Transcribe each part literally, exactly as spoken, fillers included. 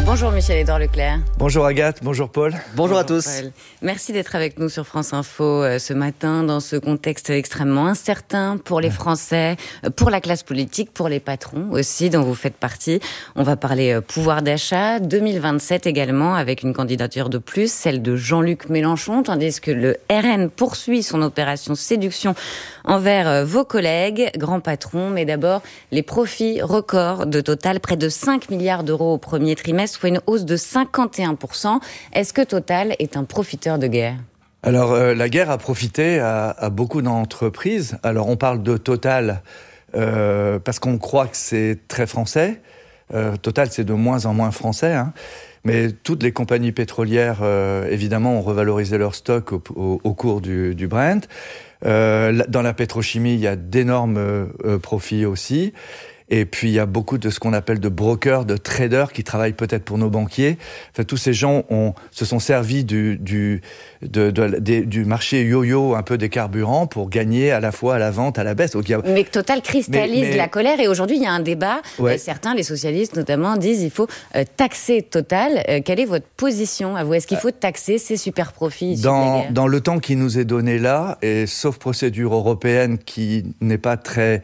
Bonjour Michel-Édouard Leclerc. Bonjour Agathe, bonjour Paul. Bonjour, bonjour à tous. Paul. Merci d'être avec nous sur France Info euh, ce matin dans ce contexte extrêmement incertain pour les Français, euh, pour la classe politique, pour les patrons aussi dont vous faites partie. On va parler euh, pouvoir d'achat deux mille vingt-sept également avec une candidature de plus, celle de Jean-Luc Mélenchon, tandis que le R N poursuit son opération séduction envers euh, vos collègues, grands patrons. Mais d'abord, les profits records de Total, près de cinq milliards d'euros au premier trimestre, soit une hausse de cinquante et un pour cent. Est-ce que Total est un profiteur de guerre ? Alors, euh, la guerre a profité à, à beaucoup d'entreprises. Alors, on parle de Total euh, parce qu'on croit que c'est très français. Euh, Total, c'est de moins en moins français, hein. Mais toutes les compagnies pétrolières, euh, évidemment, ont revalorisé leur stock au, au, au cours du, du Brent. Euh, dans la pétrochimie, il y a d'énormes euh, profits aussi. Et puis, il y a beaucoup de ce qu'on appelle de brokers, de traders qui travaillent peut-être pour nos banquiers. Enfin, tous ces gens ont, se sont servis du, du, de, de, de, du marché yo-yo, un peu des carburants, pour gagner à la fois à la vente, à la baisse. Donc, il y a... Mais Total cristallise mais, mais... la colère. Et aujourd'hui, il y a un débat. Ouais. Euh, certains, les socialistes notamment, disent qu'il faut euh, taxer Total. Euh, quelle est votre position à vous ? Est-ce qu'il faut taxer ces super profits issus dans, de la guerre ? Dans le temps qui nous est donné là, et sauf procédure européenne qui n'est pas très...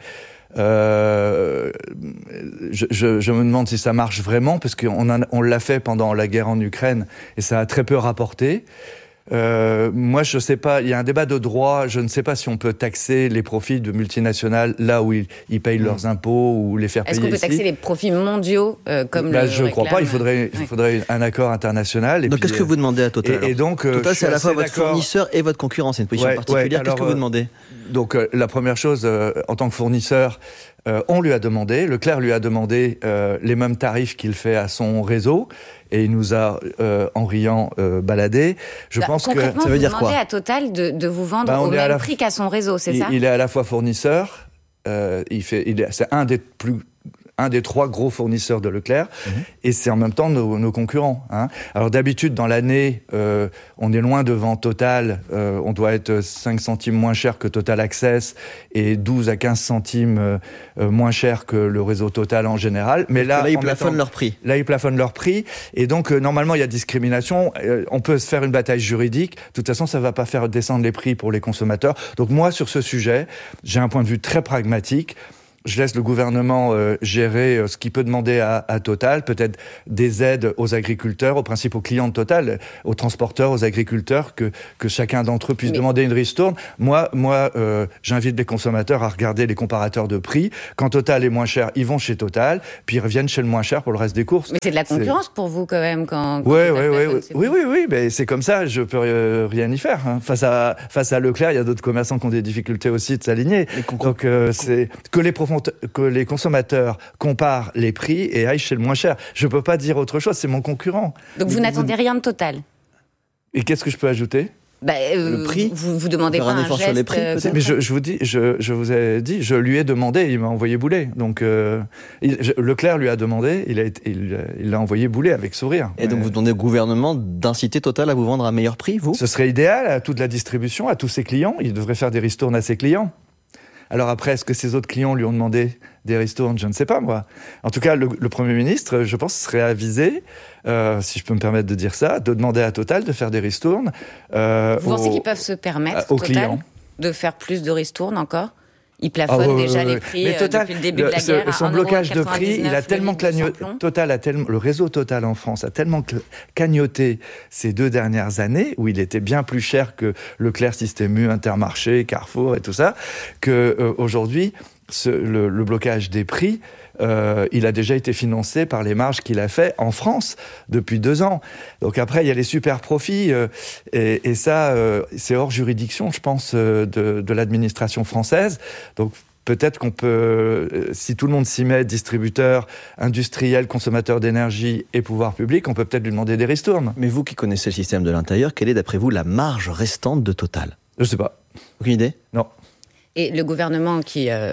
Euh, je, je, je me demande si ça marche vraiment, parce qu'on a, on l'a fait pendant la guerre en Ukraine et ça a très peu rapporté. Euh, moi, je sais pas, il y a un débat de droit, je ne sais pas si on peut taxer les profits de multinationales là où ils, ils payent mmh. leurs impôts ou les faire Est-ce payer ici. Est-ce qu'on peut taxer les profits mondiaux euh, comme là, le je ne crois pas, il faudrait, il ouais. faudrait un accord international. Et donc, puis, qu'est-ce que vous demandez à Total et, et donc, Total, euh, c'est à la fois votre d'accord. fournisseur et votre concurrent, c'est une position ouais, particulière. Ouais, alors, qu'est-ce que vous demandez ? Donc, euh, la première chose, euh, en tant que fournisseur, Euh, on lui a demandé, Leclerc lui a demandé euh, les mêmes tarifs qu'il fait à son réseau, et il nous a, euh, en riant, euh, baladé. Je bah, pense que ça veut dire quoi ? Vous demandez à Total de, de vous vendre bah, au même la... prix qu'à son réseau, c'est il, ça ? Il est à la fois fournisseur, euh, il fait, il est, c'est un des plus un des trois gros fournisseurs de Leclerc, mmh. et c'est en même temps nos, nos concurrents. Hein. Alors d'habitude, dans l'année, euh, on est loin devant Total, euh, on doit être cinq centimes moins cher que Total Access, et douze à quinze centimes euh, moins cher que le réseau Total en général. Mais là, là ils plafonnent leur prix. Là, ils plafonnent leur prix, et donc euh, normalement, il y a discrimination. Euh, on peut se faire une bataille juridique. De toute façon, ça ne va pas faire descendre les prix pour les consommateurs. Donc moi, sur ce sujet, j'ai un point de vue très pragmatique. Je laisse le gouvernement euh, gérer euh, ce qu'il peut demander à, à Total, peut-être des aides aux agriculteurs, aux principaux clients de Total, aux transporteurs, aux agriculteurs, que, que chacun d'entre eux puisse Mais... demander une ristourne. Moi, moi euh, j'invite les consommateurs à regarder les comparateurs de prix. Quand Total est moins cher, ils vont chez Total, puis ils reviennent chez le moins cher pour le reste des courses. Mais c'est de la concurrence c'est... pour vous quand même quand. quand ouais, ouais, ouais, ouais. Oui, oui, oui, mais c'est comme ça. Je peux euh, rien y faire. Hein. Face à face à Leclerc, il y a d'autres commerçants qui ont des difficultés aussi de s'aligner. Donc euh, c'est que les profondeurs que les consommateurs comparent les prix et aillent chez le moins cher. Je ne peux pas dire autre chose, c'est mon concurrent. Donc vous, vous n'attendez rien de Total ? Et qu'est-ce que je peux ajouter ? Bah, euh, le prix, vous vous demandez pas un, un effort geste sur les prix, peut-être. Mais je, je vous dis, je, je vous ai dit, je lui ai demandé, il m'a envoyé bouler. Donc euh, il, je, Leclerc lui a demandé, il a été, il, il l'a envoyé bouler avec sourire. Et donc mais... vous demandez au gouvernement d'inciter Total à vous vendre à meilleur prix, vous ? Ce serait idéal à toute la distribution, à tous ses clients. Il devrait faire des ristournes à ses clients. Alors après, est-ce que ses autres clients lui ont demandé des ristournes ? Je ne sais pas, moi. En tout cas, le, le Premier ministre, je pense, serait avisé, euh, si je peux me permettre de dire ça, de demander à Total de faire des ristournes. Euh, Vous aux, pensez qu'ils peuvent se permettre, aux Total, clients. de faire plus de ristournes encore ? Ils plafonnent ah, ouais, déjà ouais, les prix mais Total, depuis le début de la ce, guerre. Son blocage de prix, il a tellement cagnoté. Total a tellement, le réseau Total en France a tellement cagnoté ces deux dernières années, où il était bien plus cher que Leclerc, Système U, Intermarché, Carrefour et tout ça, qu'aujourd'hui, euh, le, le blocage des prix, euh, il a déjà été financé par les marges qu'il a fait en France depuis deux ans. Donc après, il y a les super profits, euh, et, et ça, euh, c'est hors juridiction, je pense, euh, de, de l'administration française. Donc peut-être qu'on peut, euh, si tout le monde s'y met, distributeurs, industriels, consommateurs d'énergie et pouvoir public, on peut peut-être lui demander des ristournes. Mais vous qui connaissez le système de l'intérieur, quelle est d'après vous la marge restante de Total ? Je ne sais pas. Aucune idée ? Non. Et le gouvernement qui euh,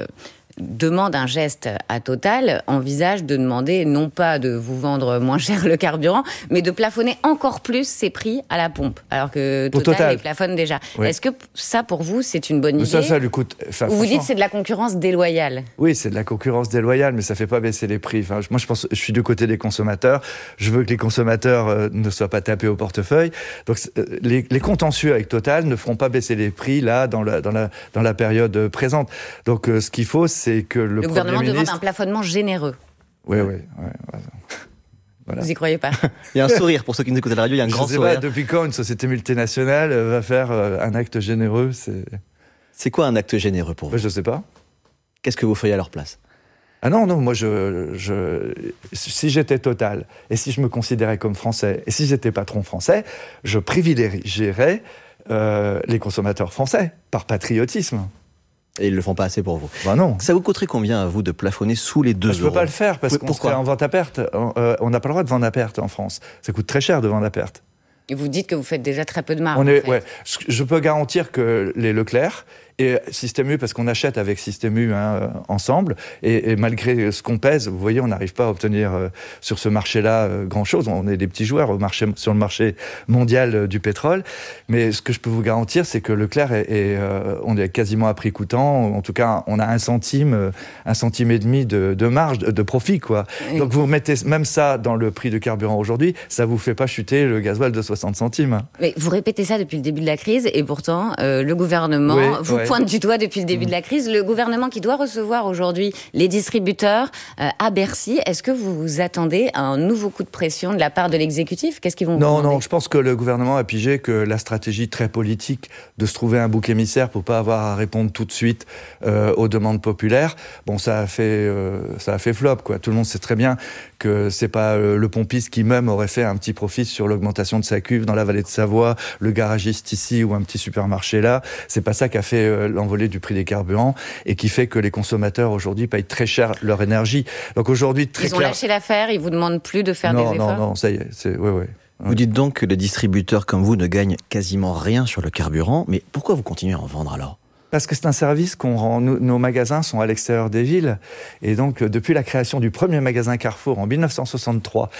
demande un geste à Total, envisage de demander non pas de vous vendre moins cher le carburant, mais de plafonner encore plus ses prix à la pompe, alors que Total, Total. les plafonne déjà. Oui. Est-ce que ça, pour vous, c'est une bonne idée? Ça, ça lui coûte... Enfin, Ou vous dites que c'est de la concurrence déloyale? Oui, c'est de la concurrence déloyale, mais ça ne fait pas baisser les prix. Enfin, moi, je pense, je suis du côté des consommateurs. Je veux que les consommateurs euh, ne soient pas tapés au portefeuille. Donc, euh, les, les contentieux avec Total ne feront pas baisser les prix, là, dans la, dans la, dans la période présente. Donc, euh, ce qu'il faut, c'est que le, le gouvernement ministre... demande un plafonnement généreux. Oui, oui. oui voilà. Vous n'y croyez pas? Il y a un sourire pour ceux qui nous écoutent à la radio, il y a un je grand sais sourire. Pas, depuis quand une société multinationale va faire un acte généreux? C'est, c'est quoi un acte généreux pour vous? Je ne sais pas. Qu'est-ce que vous feriez à leur place? Ah non, non, moi, je, je, si j'étais Total, et si je me considérais comme français, et si j'étais patron français, je privilégierais euh, les consommateurs français, par patriotisme. Et ils ne le font pas assez pour vous. Ben non. Ça vous coûterait combien, à vous, de plafonner sous les deux euros? Je ne peux pas le faire, parce oui, qu'on serait en vente à perte. Euh, on n'a pas le droit de vendre à perte en France. Ça coûte très cher de vendre à perte. Et vous dites que vous faites déjà très peu de marge. On est, en fait. ouais, je peux garantir que les Leclerc et Système U, parce qu'on achète avec Système U hein, ensemble, et, et malgré ce qu'on pèse, vous voyez, on n'arrive pas à obtenir euh, sur ce marché-là euh, grand-chose. On est des petits joueurs au marché, sur le marché mondial euh, du pétrole. Mais ce que je peux vous garantir, c'est que Leclerc, est, est, euh, on est quasiment à prix coûtant. En tout cas, on a un centime, euh, un centime et demi de, de marge, de, de profit, quoi. Oui. Donc vous mettez même ça dans le prix de carburant aujourd'hui, ça vous fait pas chuter le gasoil de soixante centimes. Hein. Mais vous répétez ça depuis le début de la crise, et pourtant, euh, le gouvernement oui, vous ouais. pointe du doigt depuis le début mmh. de la crise. Le gouvernement qui doit recevoir aujourd'hui les distributeurs euh, à Bercy, est-ce que vous vous attendez à un nouveau coup de pression de la part de l'exécutif? Qu'est-ce qu'ils vont Non, vous demander? non, je pense que le gouvernement a pigé que la stratégie très politique de se trouver un bouc émissaire pour pas avoir à répondre tout de suite euh, aux demandes populaires, bon, ça a fait, euh, ça a fait flop, quoi. Tout le monde sait très bien que c'est pas euh, le pompiste qui même aurait fait un petit profit sur l'augmentation de sa cuve dans la vallée de Savoie, le garagiste ici ou un petit supermarché là. C'est pas ça qui a fait euh, l'envolée du prix des carburants et qui fait que les consommateurs aujourd'hui payent très cher leur énergie. Donc aujourd'hui, très Ils ont clair... lâché l'affaire, ils vous demandent plus de faire non, des efforts? Non, non, ça y est, c'est... Ouais, ouais. Vous dites donc que les distributeurs comme vous ne gagnent quasiment rien sur le carburant, mais pourquoi vous continuez à en vendre alors? Parce que c'est un service qu'on rend. Nos, nos magasins sont à l'extérieur des villes. Et donc, depuis la création du premier magasin Carrefour en dix-neuf cent soixante-trois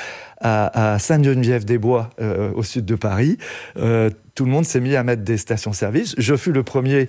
à, à Sainte-Geneviève-des-Bois, euh, au sud de Paris, euh, tout le monde s'est mis à mettre des stations-service. Je fus le premier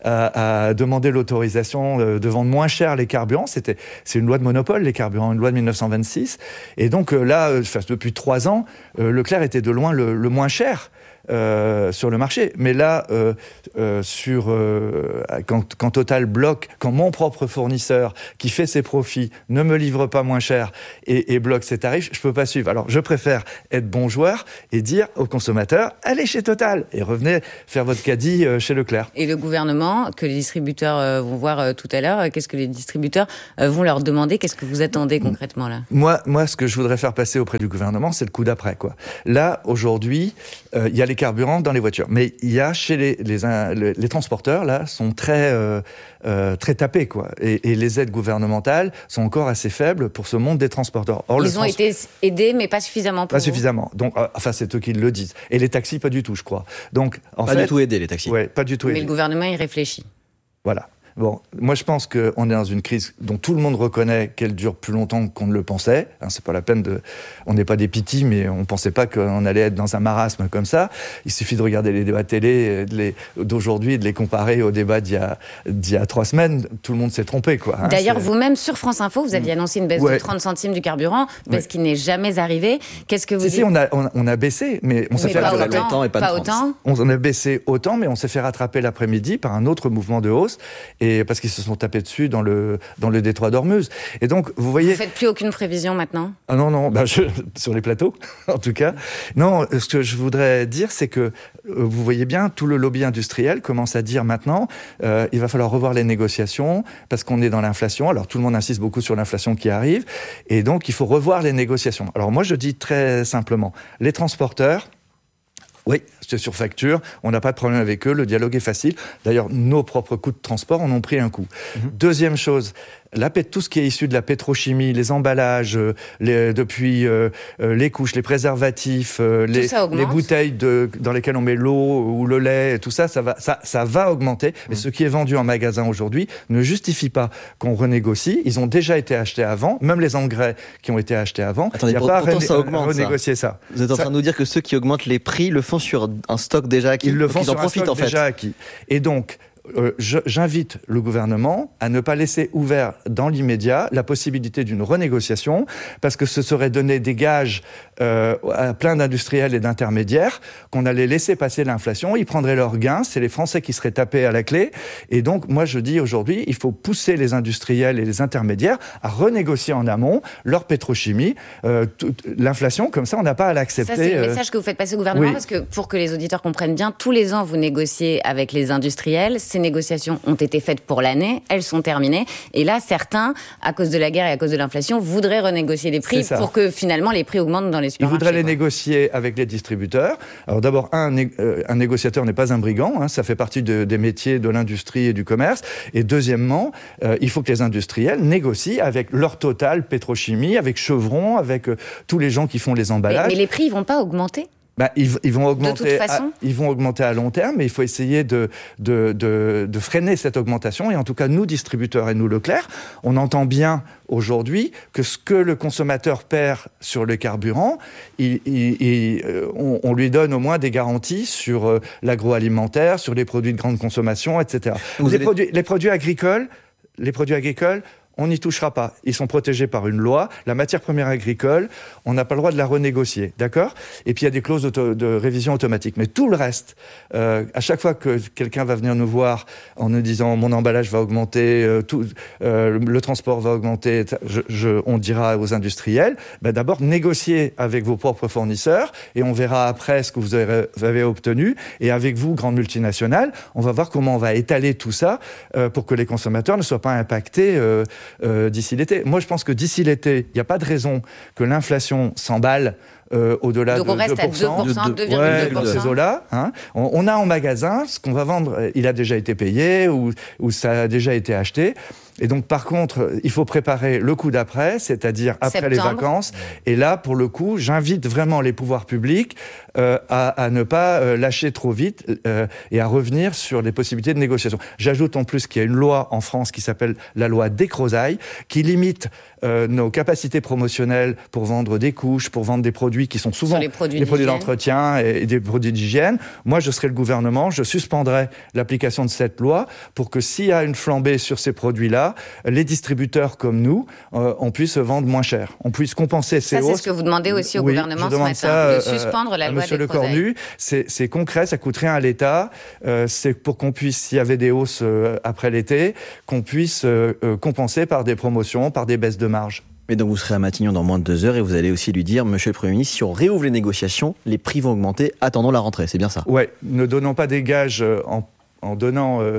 à, à demander l'autorisation de vendre moins cher les carburants. C'était, c'est une loi de monopole, les carburants, une loi de dix-neuf cent vingt-six. Et donc là, enfin, depuis trois ans, euh, Leclerc était de loin le, le moins cher. Euh, sur le marché. Mais là, euh, euh, sur, euh, quand, quand Total bloque, quand mon propre fournisseur qui fait ses profits ne me livre pas moins cher et, et bloque ses tarifs, je ne peux pas suivre. Alors je préfère être bon joueur et dire aux consommateurs, allez chez Total et revenez faire votre caddie euh, chez Leclerc. Et le gouvernement, que les distributeurs euh, vont voir euh, tout à l'heure, euh, qu'est-ce que les distributeurs euh, vont leur demander? Qu'est-ce que vous attendez concrètement là? Moi, moi, ce que je voudrais faire passer auprès du gouvernement, c'est le coup d'après, quoi. Là, aujourd'hui, il euh, y a les carburants dans les voitures. Mais il y a chez les, les, les, les transporteurs, là, sont très, euh, euh, très tapés, quoi. Et, et les aides gouvernementales sont encore assez faibles pour ce monde des transporteurs. Or, Ils ont trans... été aidés, mais pas suffisamment pour Pas vous. suffisamment. Donc, euh, enfin, c'est eux qui le disent. Et les taxis, pas du tout, je crois. Donc, en pas fait, du tout aidés, les taxis. Ouais, pas du tout aidés. Mais le gouvernement, il réfléchit. Voilà. Bon, moi je pense qu'on est dans une crise dont tout le monde reconnaît qu'elle dure plus longtemps qu'on ne le pensait. Hein, c'est pas la peine de... On n'est pas des pitis, mais on pensait pas qu'on allait être dans un marasme comme ça. Il suffit de regarder les débats télé de les, d'aujourd'hui et de les comparer aux débats d'il y a, d'il y a trois semaines. Tout le monde s'est trompé, quoi. Hein, D'ailleurs, c'est... vous-même, sur France Info, vous aviez annoncé une baisse ouais. de trente centimes du carburant, baisse ouais. qui n'est jamais arrivée. Qu'est-ce que vous si, dites? Si, on a, on, on a baissé, mais on s'est mais fait pas rattraper. Autant, et pas pas autant. On a baissé autant, mais on s'est fait rattraper l'après-midi par un autre mouvement de hausse, et parce qu'ils se sont tapé dessus dans le, dans le détroit d'Ormuz. Et donc, vous voyez... Vous faites plus aucune prévision maintenant? Ah non, non, bah je, sur les plateaux, en tout cas. Non, ce que je voudrais dire, c'est que, euh, vous voyez bien, tout le lobby industriel commence à dire maintenant, euh, il va falloir revoir les négociations, parce qu'on est dans l'inflation. Alors, tout le monde insiste beaucoup sur l'inflation qui arrive, et donc, il faut revoir les négociations. Alors, moi, je dis très simplement, les transporteurs, oui, c'est sur facture, on n'a pas de problème avec eux, le dialogue est facile. D'ailleurs, nos propres coûts de transport en ont pris un coup. Mmh. Deuxième chose, la, tout ce qui est issu de la pétrochimie, les emballages, les, depuis euh, les couches, les préservatifs, euh, les, les bouteilles de, dans lesquelles on met l'eau ou le lait, tout ça, ça va, ça, ça va augmenter. Mmh. Mais ce qui est vendu en magasin aujourd'hui ne justifie pas qu'on renégocie. Ils ont déjà été achetés avant, même les engrais qui ont été achetés avant. Attendez, il n'y a pour, pas à ça augmente, renégocier ça. ça. Vous êtes en ça, train de nous dire que ceux qui augmentent les prix le font sur un stock déjà acquis. Ils le font ils sur en profitent, un stock en fait. déjà acquis. Et donc, Euh, je, j'invite le gouvernement à ne pas laisser ouvert dans l'immédiat la possibilité d'une renégociation, parce que ce serait donner des gages euh, à plein d'industriels et d'intermédiaires qu'on allait laisser passer l'inflation, ils prendraient leurs gains, c'est les Français qui seraient tapés à la clé. Et donc, moi je dis aujourd'hui, il faut pousser les industriels et les intermédiaires à renégocier en amont leur pétrochimie. Euh, tout, l'inflation, comme ça, on n'a pas à l'accepter. Ça, c'est le message que vous faites passer au gouvernement, oui. Parce que pour que les auditeurs comprennent bien, tous les ans, vous négociez avec les industriels. Ces négociations ont été faites pour l'année, elles sont terminées. Et là, certains, à cause de la guerre et à cause de l'inflation, voudraient renégocier les prix pour que finalement les prix augmentent dans les supermarchés. Ils voudraient les quoi. négocier avec les distributeurs. Alors d'abord, un, né- euh, un négociateur n'est pas un brigand, hein, ça fait partie de, des métiers de l'industrie et du commerce. Et deuxièmement, euh, il faut que les industriels négocient avec leur Total, Pétrochimie, avec Chevron, avec euh, tous les gens qui font les emballages. Mais, mais les prix, ils vont pas augmenter ? Ben, ils, ils, vont augmenter de toute façon. à, ils vont augmenter à long terme, mais il faut essayer de, de, de, de freiner cette augmentation. Et en tout cas, nous, distributeurs et nous, Leclerc, on entend bien aujourd'hui que ce que le consommateur perd sur le carburant, il, il, il, on, on lui donne au moins des garanties sur euh, l'agroalimentaire, sur les produits de grande consommation, et cetera. Les, allez... produits, les produits agricoles, les produits agricoles, on n'y touchera pas. Ils sont protégés par une loi. La matière première agricole, on n'a pas le droit de la renégocier, d'accord ? Et puis il y a des clauses de, de révision automatique. Mais tout le reste, euh, à chaque fois que quelqu'un va venir nous voir en nous disant mon emballage va augmenter, euh, tout, euh, le transport va augmenter, je, je, on dira aux industriels, ben d'abord négociez avec vos propres fournisseurs et on verra après ce que vous avez, vous avez obtenu. Et avec vous, grandes multinationales, on va voir comment on va étaler tout ça euh, pour que les consommateurs ne soient pas impactés euh, Euh, d'ici l'été. Moi, je pense que d'ici l'été, il n'y a pas de raison que l'inflation s'emballe euh, au-delà Donc de on reste deux pour cent. à deux pour cent, deux virgule deux pour cent. Ouais, dans ces eaux-là. Hein. On, on a en magasin, ce qu'on va vendre, il a déjà été payé ou, ou ça a déjà été acheté. Et donc, par contre, il faut préparer le coup d'après, c'est-à-dire après Septembre. les vacances. Et là, pour le coup, j'invite vraiment les pouvoirs publics euh, à, à ne pas euh, lâcher trop vite euh, et à revenir sur les possibilités de négociation. J'ajoute en plus qu'il y a une loi en France qui s'appelle la loi Descrozaille, qui limite euh, nos capacités promotionnelles pour vendre des couches, pour vendre des produits qui sont souvent les produits, des produits d'entretien et, et des produits d'hygiène. Moi, je serai le gouvernement, je suspendrai l'application de cette loi pour que s'il y a une flambée sur ces produits-là, les distributeurs comme nous, euh, on puisse vendre moins cher. On puisse compenser ces hausses. Ça, c'est ce que vous demandez aussi au oui, gouvernement ce matin, ça, de suspendre la à loi Monsieur des Lecornu. C'est, c'est concret, ça coûte rien à l'État. Euh, c'est pour qu'on puisse, s'il y avait des hausses euh, après l'été, qu'on puisse euh, euh, compenser par des promotions, par des baisses de marge. Mais donc vous serez à Matignon dans moins de deux heures et vous allez aussi lui dire, Monsieur le Premier ministre, si on réouvre les négociations, les prix vont augmenter, attendons la rentrée, c'est bien ça ? Ouais, ne donnons pas des gages en en donnant, euh,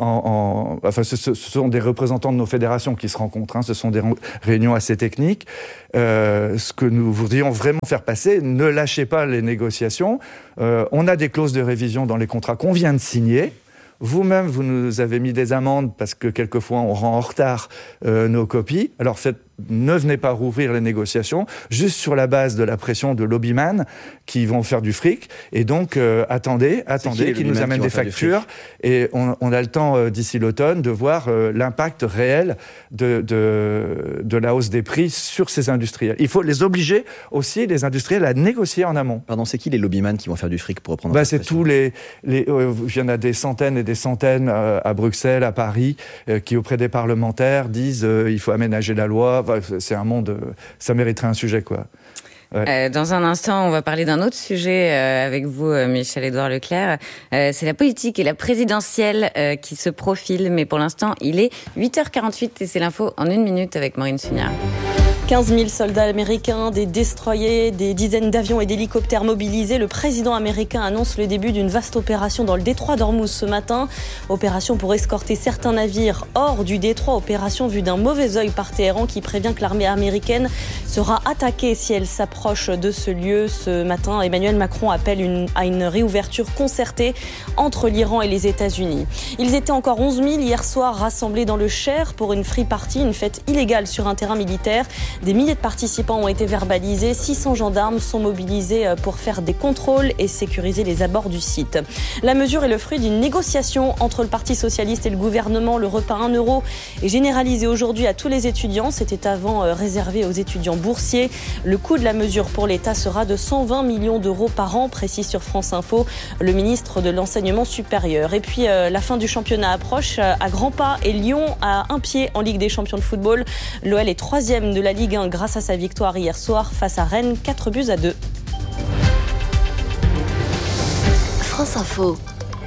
en, en, enfin, ce, ce sont des représentants de nos fédérations qui se rencontrent, hein, ce sont des réunions assez techniques. Euh, ce que nous voudrions vraiment faire passer, ne lâchez pas les négociations. Euh, on a des clauses de révision dans les contrats qu'on vient de signer. Vous-même, vous nous avez mis des amendes parce que quelquefois on rend en retard euh, nos copies. Alors faites, ne venez pas rouvrir les négociations, juste sur la base de la pression de lobbyman qui vont faire du fric. Et donc euh, attendez, attendez, qu'ils nous amènent des factures. Et on, on a le temps euh, d'ici l'automne de voir euh, l'impact réel de, de, de la hausse des prix sur ces industriels. Il faut les obliger aussi, les industriels, à négocier en amont. Pardon, c'est qui les lobbyman qui vont faire du fric pour reprendre bah, c'est tous les, les euh, il y en a des centaines et des centaines euh, à Bruxelles, à Paris, euh, qui auprès des parlementaires disent euh, il faut aménager la loi. Enfin, c'est un monde, euh, ça mériterait un sujet, quoi. Ouais. Euh, dans un instant, on va parler d'un autre sujet euh, avec vous, euh, Michel-Édouard Leclerc. Euh, c'est la politique et la présidentielle euh, qui se profilent, mais pour l'instant, il est huit heures quarante-huit et c'est l'info en une minute avec Maureen Sugnard. quinze mille soldats américains, des destroyers, des dizaines d'avions et d'hélicoptères mobilisés. Le président américain annonce le début d'une vaste opération dans le détroit d'Ormuz ce matin. Opération pour escorter certains navires hors du détroit. Opération vue d'un mauvais œil par Téhéran qui prévient que l'armée américaine sera attaquée si elle s'approche de ce lieu. Ce matin, Emmanuel Macron appelle une, à une réouverture concertée entre l'Iran et les États-Unis. Ils étaient encore onze mille hier soir rassemblés dans le Cher pour une free party, une fête illégale sur un terrain militaire. Des milliers de participants ont été verbalisés. six cents gendarmes sont mobilisés pour faire des contrôles et sécuriser les abords du site. La mesure est le fruit d'une négociation entre le Parti socialiste et le gouvernement. Le repas un euro est généralisé aujourd'hui à tous les étudiants. C'était avant réservé aux étudiants boursiers. Le coût de la mesure pour l'État sera de cent vingt millions d'euros par an, précise sur France Info le ministre de l'Enseignement supérieur. Et puis euh, la fin du championnat approche à grands pas et Lyon a un pied en Ligue des champions de football. L'O L est troisième de la Ligue un grâce à sa victoire hier soir face à Rennes, quatre buts à deux. France Info.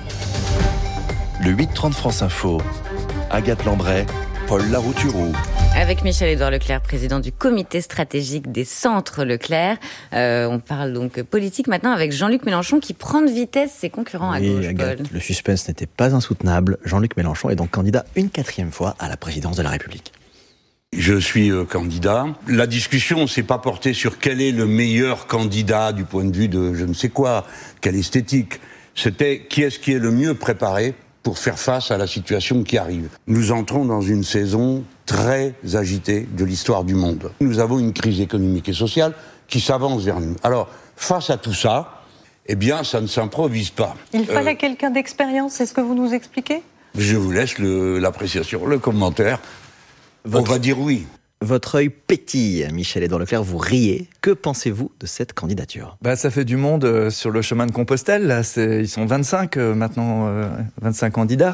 Le huit trente France Info. Agathe Lambray, Paul Larouturou. Avec Michel-Édouard Leclerc, président du comité stratégique des centres Leclerc. Euh, on parle donc politique maintenant avec Jean-Luc Mélenchon qui prend de vitesse ses concurrents oui, à gauche. Agathe, Paul. Le suspense n'était pas insoutenable. Jean-Luc Mélenchon est donc candidat une quatrième fois à la présidence de la République. Je suis euh, candidat. La discussion s'est pas portée sur quel est le meilleur candidat du point de vue de je ne sais quoi, quelle esthétique. C'était qui est-ce qui est le mieux préparé pour faire face à la situation qui arrive. Nous entrons dans une saison très agitée de l'histoire du monde. Nous avons une crise économique et sociale qui s'avance vers nous. Alors, face à tout ça, eh bien, ça ne s'improvise pas. Il fallait euh, quelqu'un d'expérience, c'est ce que vous nous expliquez ? Je vous laisse le, l'appréciation, le commentaire. Votre, On va dire oui. Votre œil pétille, Michel-Édouard Leclerc, vous riez. Que pensez-vous de cette candidature ? Bah, ça fait du monde euh, sur le chemin de Compostelle. Là, c'est, ils sont vingt-cinq euh, maintenant, euh, vingt-cinq candidats.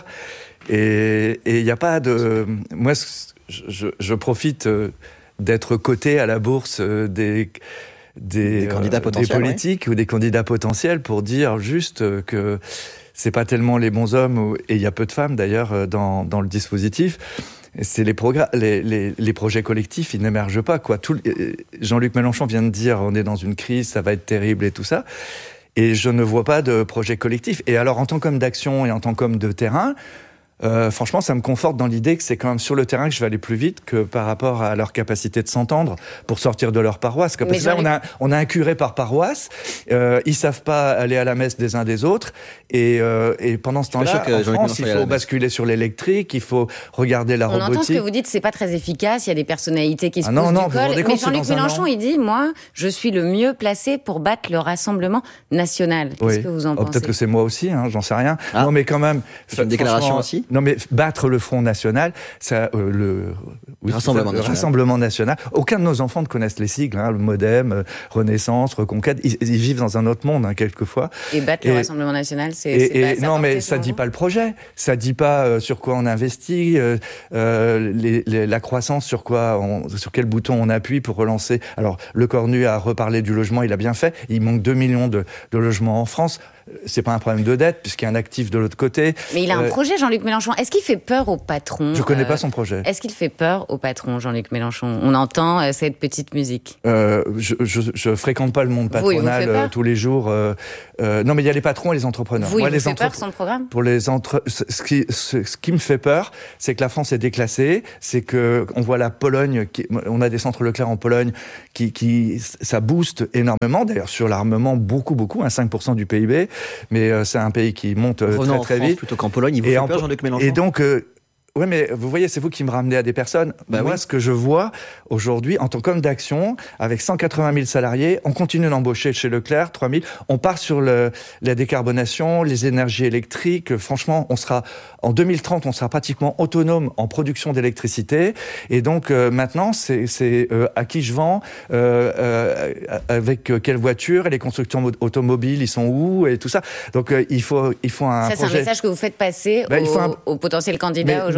Et il n'y a pas de... Moi, je, je profite euh, d'être coté à la bourse euh, des... Des, des candidats euh, potentiels, des politiques ouais. ou des candidats potentiels pour dire juste euh, que c'est pas tellement les bons hommes, ou, et il y a peu de femmes d'ailleurs dans, dans le dispositif. C'est les, progr- les, les, les projets collectifs, ils n'émergent pas, quoi. Tout, Jean-Luc Mélenchon vient de dire on est dans une crise, ça va être terrible et tout ça. Et je ne vois pas de projet collectif. Et alors, en tant qu'homme d'action et en tant qu'homme de terrain, Euh, franchement, ça me conforte dans l'idée que c'est quand même sur le terrain que je vais aller plus vite que par rapport à leur capacité de s'entendre pour sortir de leur paroisse. Parce que là, on a, on a un curé par paroisse, euh, ils savent pas aller à la messe des uns des autres, et, euh, et pendant ce temps-là, en France, il faut basculer sur l'électrique, il faut regarder la on robotique. On entend ce que vous dites, c'est pas très efficace, il y a des personnalités qui se ah poussent non, non, du col, mais Jean-Luc Mélenchon, il dit, moi, je suis le mieux placé pour battre le Rassemblement national. Qu'est-ce oui. que vous en oh, pensez ? Peut-être que c'est moi aussi, hein, j'en sais rien. Ah. Non, mais quand même... C'est une déclaration aussi ? Non, mais battre le Front National, ça, euh, le, oui, Rassemblement, ça, national. le Rassemblement National. Aucun de nos enfants ne connaissent les sigles, hein, le Modem, euh, Renaissance, Reconquête. Ils, ils vivent dans un autre monde, hein, quelquefois. Et battre et, le Rassemblement National, c'est. Et, c'est et, pas, non, mais ça dit vous. pas le projet. Ça dit pas euh, sur quoi on investit, euh, euh, les, les, la croissance, sur quoi, on, sur quel bouton on appuie pour relancer. Alors, Le Cornu a reparlé du logement, il a bien fait. Il manque deux millions de, de logements en France. C'est pas un problème de dette, puisqu'il y a un actif de l'autre côté. Mais il a euh, un projet, Jean-Luc Mélenchon. Est-ce qu'il fait peur aux patrons ? Je connais euh, pas son projet. Est-ce qu'il fait peur aux patrons, Jean-Luc Mélenchon ? On entend euh, cette petite musique. Euh, je, je, je fréquente pas le monde patronal oui, euh, tous les jours. Euh, euh, non, mais il y a les patrons et les entrepreneurs. Vous, Moi, il les vous fait entre... peur son programme ? Pour les entre... ce, qui, ce, ce qui me fait peur, c'est que la France est déclassée. C'est que on voit la Pologne. Qui... On a des centres Leclerc en Pologne qui, qui ça booste énormément. D'ailleurs, sur l'armement, beaucoup, beaucoup, hein, cinq pour cent du P I B. Mais euh, c'est un pays qui monte euh, Revenons très, très en France vite. Plutôt qu'en Pologne, il vous et fait en... peur, Jean-Luc Mélenchon ? Et donc. Euh, Oui, mais vous voyez, c'est vous qui me ramenez à des personnes. Bah Moi, oui. ce que je vois aujourd'hui, en tant qu'homme d'action, avec cent quatre-vingt mille salariés, on continue d'embaucher chez Leclerc, trois mille. On part sur le, la décarbonation, les énergies électriques. Franchement, on sera, en deux mille trente, on sera pratiquement autonome en production d'électricité. Et donc, euh, maintenant, c'est, c'est euh, à qui je vends, euh, euh, avec quelle voiture, et les constructeurs automobiles, ils sont où, et tout ça. Donc, euh, il faut, il faut un ça, projet. c'est un message que vous faites passer bah, aux, un... aux potentiels candidats mais, aujourd'hui.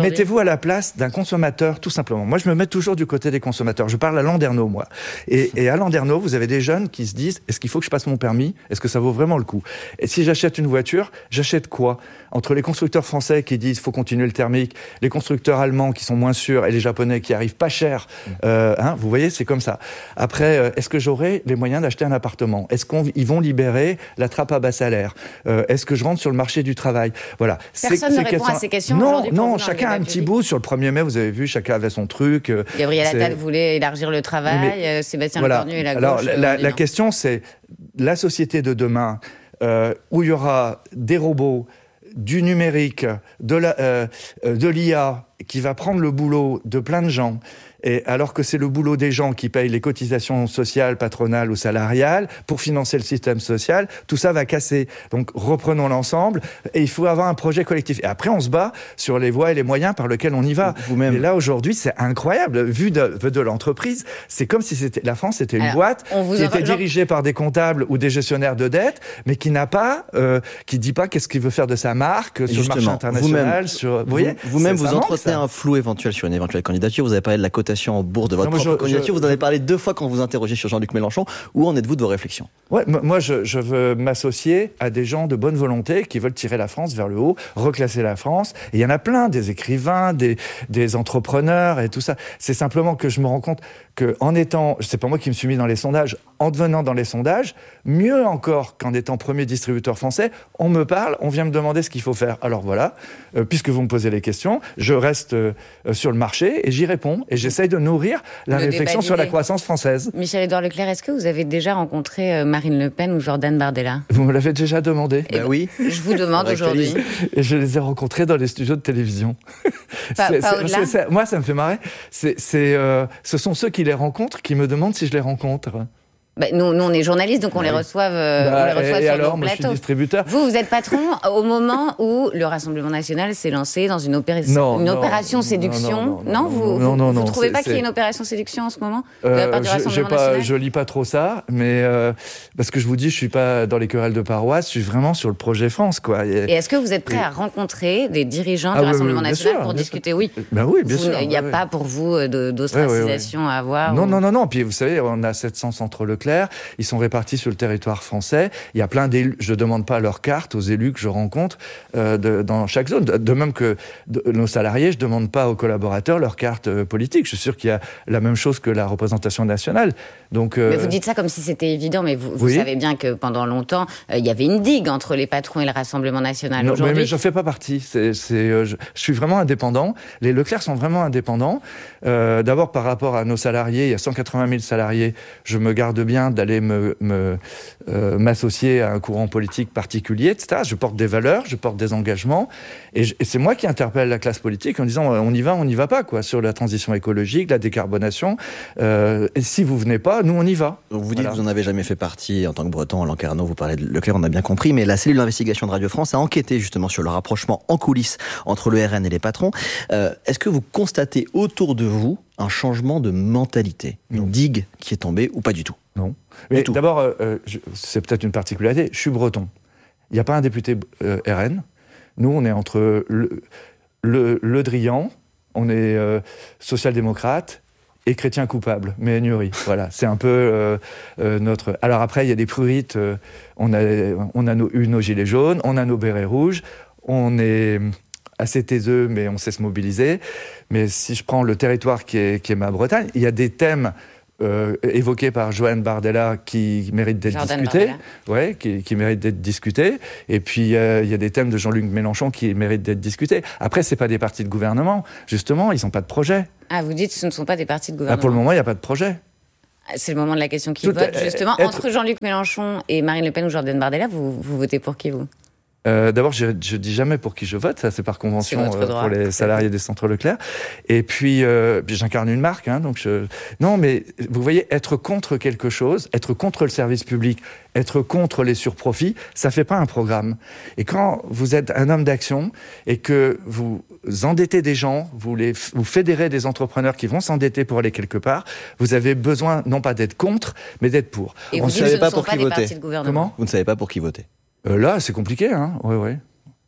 mettez-vous à la place d'un consommateur, tout simplement. Moi, je me mets toujours du côté des consommateurs. Je parle à Landerneau, moi. Et, et à Landerneau, vous avez des jeunes qui se disent, est-ce qu'il faut que je passe mon permis ? Est-ce que ça vaut vraiment le coup ? Et si j'achète une voiture, j'achète quoi ? Entre les constructeurs français qui disent, faut continuer le thermique, les constructeurs allemands qui sont moins sûrs et les japonais qui arrivent pas cher, euh, hein, vous voyez, c'est comme ça. Après, euh, est-ce que j'aurai les moyens d'acheter un appartement ? Est-ce qu'ils vont libérer la trappe à bas salaire ? euh, Est-ce que je rentre sur le marché du travail ? Voilà. Personne ne répond à ces questions Non, aujourd'hui. non, chacun a un petit bout. Sur le premier mai, vous avez vu, chacun avait son truc. Gabriel Attal voulait élargir le travail, mais, Sébastien voilà. Lecornu et la Alors, gauche. La, la question, c'est la société de demain, euh, où il y aura des robots, du numérique, de la, euh, de l'I A, qui va prendre le boulot de plein de gens, et alors que c'est le boulot des gens qui payent les cotisations sociales, patronales ou salariales pour financer le système social, tout ça va casser. Donc reprenons l'ensemble, et il faut avoir un projet collectif. Et après, on se bat sur les voies et les moyens par lesquels on y va. Vous-même. Et là, aujourd'hui, c'est incroyable. Vu de, de l'entreprise, c'est comme si c'était, la France était une alors, boîte qui était dirigée par des comptables ou des gestionnaires de dette, mais qui n'a pas, euh, qui dit pas qu'est-ce qu'il veut faire de sa marque sur le marché international. Vous-même, sur, vous, voyez, vous-même, vous entretenez un flou éventuel sur une éventuelle candidature. Vous avez parlé de la cotation en bourse de votre non, propre je, candidature. Je, vous en avez parlé deux fois quand vous interrogez sur Jean-Luc Mélenchon. Où en êtes-vous de vos réflexions ? Ouais, moi, je, je veux m'associer à des gens de bonne volonté qui veulent tirer la France vers le haut, reclasser la France. Et il y en a plein, des écrivains, des, des entrepreneurs et tout ça. C'est simplement que je me rends compte qu'en étant, c'est pas moi qui me suis mis dans les sondages, en devenant dans les sondages, mieux encore qu'en étant premier distributeur français, on me parle, on vient me demander ce qu'il faut faire. Alors voilà, euh, puisque vous me posez les questions, je reste euh, sur le marché et j'y réponds. Et j'essaye de nourrir la le réflexion sur la croissance française. Michel-Édouard Leclerc, est-ce que vous avez déjà rencontré Marine Le Pen ou Jordan Bardella ? Vous me l'avez déjà demandé ? Ben oui. Je vous demande aujourd'hui. Et je les ai rencontrés dans les studios de télévision. Pas, c'est, pas c'est, au-delà. c'est, c'est, moi, ça me fait marrer. C'est, c'est, euh, ce sont ceux qui les rencontrent qui me demandent si je les rencontre. Bah, nous, nous, on est journalistes, donc on les reçoit, euh, bah, on les reçoit et sur alors, nos moi, plateaux. Je suis distributeur. Vous, vous êtes patron au moment où le Rassemblement national s'est lancé dans une, opéra- non, une non, opération non, séduction. Non, non, non, non, non, vous, non, non, vous, non, vous trouvez c'est, pas qu'il y ait c'est... une opération séduction en ce moment euh, de la part du je, Rassemblement pas, national ? Je lis pas trop ça, mais euh, parce que je vous dis, je suis pas dans les querelles de paroisse, je suis vraiment sur le projet France, quoi. Et, et est-ce que vous êtes prêt et... à rencontrer des dirigeants ah, du oui, Rassemblement oui, national sûr, pour discuter sûr. Oui. Ben oui, bien vous, sûr. Il n'y a oui, pas oui. pour vous de, d'ostracisation oui, oui, oui. à avoir Non, ou... non, non, non. Puis vous savez, on a sept cents centres Leclerc, ils sont répartis sur le territoire français. Il y a plein d'élus. Je ne demande pas leur carte aux élus que je rencontre euh, de, dans chaque zone. De, de même que de, nos salariés, je ne demande pas aux collaborateurs leur carte euh, politique. Je suis sûr qu'il y a la même chose que la représentation nationale. Donc, euh... Mais vous dites ça comme si c'était évident, mais vous, vous oui. savez bien que pendant longtemps, euh, il y avait une digue entre les patrons et le Rassemblement national. Non, Aujourd'hui... mais, mais je ne fais pas partie. C'est, c'est, euh, je, je suis vraiment indépendant. Les Leclerc sont vraiment indépendants. Euh, d'abord, par rapport à nos salariés, il y a cent quatre-vingt mille salariés. Je me garde bien d'aller me, me, euh, m'associer à un courant politique particulier, et cetera. Je porte des valeurs, je porte des engagements. Et, je, et c'est moi qui interpelle la classe politique en disant on y va, on n'y va pas, quoi, sur la transition écologique, la décarbonation. Euh, et si vous venez pas, nous, on y va. Donc vous dites voilà. que vous n'en avez jamais fait partie en tant que Breton, Alain Carnot, vous parlez de Leclerc, on a bien compris, mais la cellule d'investigation de Radio France a enquêté justement sur le rapprochement en coulisses entre le R N et les patrons. Euh, est-ce que vous constatez autour de vous un changement de mentalité, une non. digue qui est tombée ou pas du tout ? Non. Mais tout. D'abord, euh, je, c'est peut-être une particularité, je suis breton. Il n'y a pas un député euh, R N. Nous, on est entre le, le, le Drian, on est euh, social-démocrate et chrétien coupable, mais Nury. Voilà, c'est un peu euh, euh, notre... Alors après, il y a des prurites, euh, on a, on a nos, eu nos gilets jaunes, on a nos bérets rouges, on est assez taiseux, mais on sait se mobiliser. Mais si je prends le territoire qui est, qui est ma Bretagne, il y a des thèmes euh, évoqués par Jordan Bardella qui méritent d'être Jordan discutés. Ouais, qui, qui méritent d'être discutés. Et puis, euh, il y a des thèmes de Jean-Luc Mélenchon qui méritent d'être discutés. Après, ce n'est pas des partis de gouvernement. Justement, ils n'ont pas de projet. Ah, vous dites que ce ne sont pas des partis de gouvernement. Là, pour le moment, il n'y a pas de projet. C'est le moment de la question qui vote. Justement, être... entre Jean-Luc Mélenchon et Marine Le Pen ou Jordan Bardella, vous, vous votez pour qui, vous ? Euh, d'abord, je ne dis jamais pour qui je vote, ça c'est par convention c'est euh, pour les salariés des centres Leclerc. Et puis, euh, j'incarne une marque, hein, donc je... non, mais vous voyez, être contre quelque chose, être contre le service public, être contre les surprofits, ça fait pas un programme. Et quand vous êtes un homme d'action et que vous endettez des gens, vous les, vous fédérez des entrepreneurs qui vont s'endetter pour aller quelque part, vous avez besoin non pas d'être contre, mais d'être pour. Et on vous ne savait pas pour pas qui voter. Comment ? Vous ne savez pas pour qui voter. Euh, là, c'est compliqué, hein. Ouais, ouais.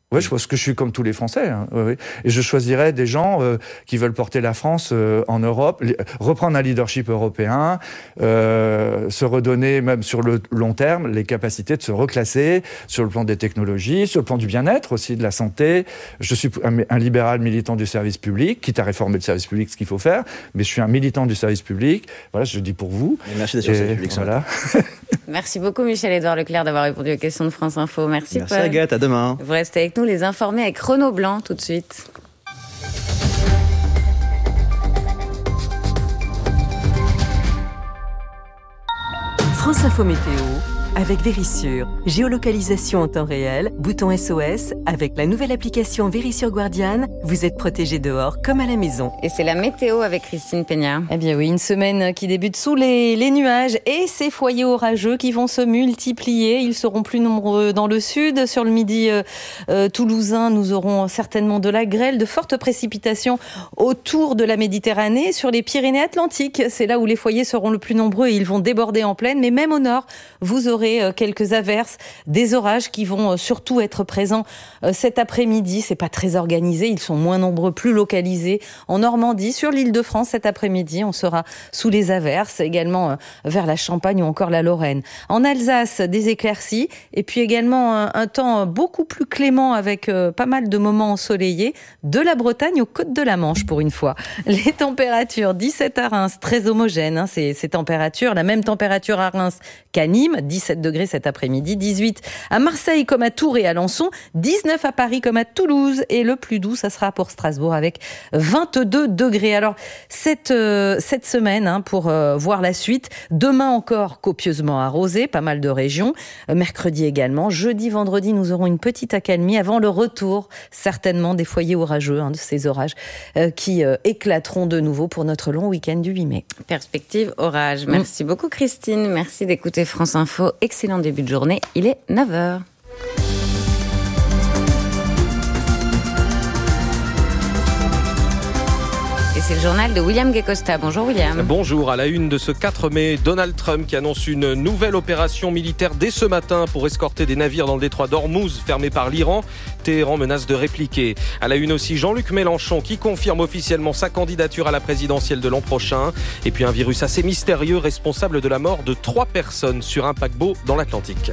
Ouais, je pense que je suis comme tous les Français. Hein. Oui, oui. Et je choisirais des gens euh, qui veulent porter la France euh, en Europe, les, reprendre un leadership européen, euh, se redonner, même sur le long terme, les capacités de se reclasser sur le plan des technologies, sur le plan du bien-être aussi, de la santé. Je suis un, un libéral militant du service public, quitte à réformer le service public, ce qu'il faut faire, mais je suis un militant du service public. Voilà, je le dis pour vous. Et merci d'être sur le service public. Voilà. Merci beaucoup Michel-Édouard Leclerc d'avoir répondu aux questions de France Info. Merci, Merci Paul. Agathe, à demain. Vous restez avec nous, les informés avec Renaud Blanc tout de suite. France Info Météo avec Vérissure. Géolocalisation en temps réel, bouton S O S. Avec la nouvelle application Vérissure Guardian, vous êtes protégé dehors comme à la maison. Et c'est la météo avec Christine Peña. Eh bien oui, une semaine qui débute sous les, les nuages et ces foyers orageux qui vont se multiplier. Ils seront plus nombreux dans le sud. Sur le midi euh, euh, toulousain, nous aurons certainement de la grêle, de fortes précipitations autour de la Méditerranée. Sur les Pyrénées-Atlantiques, c'est là où les foyers seront le plus nombreux et ils vont déborder en plaine. Mais même au nord, vous aurez quelques averses, des orages qui vont surtout être présents cet après-midi. C'est pas très organisé, ils sont moins nombreux, plus localisés. En Normandie, sur l'Île-de-France, cet après-midi, on sera sous les averses, également vers la Champagne ou encore la Lorraine. En Alsace, des éclaircies et puis également un, un temps beaucoup plus clément avec euh, pas mal de moments ensoleillés de la Bretagne aux côtes de la Manche pour une fois. Les températures, dix-sept à Reims, très homogènes, hein, ces, ces températures, la même température à Reims qu'à Nîmes, dix-sept degrés cet après-midi, dix-huit à Marseille comme à Tours et à Alençon, dix-neuf à Paris comme à Toulouse et le plus doux, ça sera pour Strasbourg avec vingt-deux degrés. Alors, cette, euh, cette semaine, hein, pour euh, voir la suite, demain encore copieusement arrosé, pas mal de régions, euh, mercredi également, jeudi, vendredi, nous aurons une petite accalmie avant le retour, certainement, des foyers orageux, hein, de ces orages euh, qui euh, éclateront de nouveau pour notre long week-end du huit mai. Perspective orage. Merci mmh. beaucoup Christine, merci d'écouter France Info. Excellent début de journée, il est neuf heures. Et c'est le journal de William Guecosta. Bonjour William. Bonjour. À la une de ce quatre mai, Donald Trump qui annonce une nouvelle opération militaire dès ce matin pour escorter des navires dans le détroit d'Ormuz fermé par l'Iran. Téhéran menace de répliquer. À la une aussi, Jean-Luc Mélenchon qui confirme officiellement sa candidature à la présidentielle de l'an prochain. Et puis un virus assez mystérieux responsable de la mort de trois personnes sur un paquebot dans l'Atlantique.